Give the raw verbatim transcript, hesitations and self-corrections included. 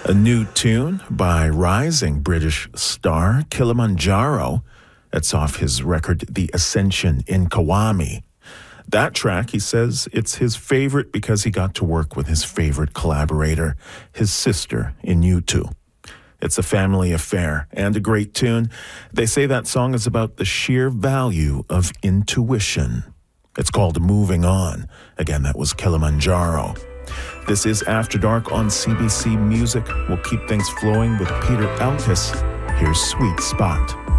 A new tune by rising British star Kilimanjaro. That's off his record, The Ascension in Kawami. That track, he says, it's his favorite because he got to work with his favorite collaborator, his sister in U two. It's a family affair and a great tune. They say that song is about the sheer value of intuition. It's called Moving On. Again, that was Kilimanjaro. This is After Dark on C B C Music. We'll keep things flowing with Peter Alkes. Here's Sweet Spot.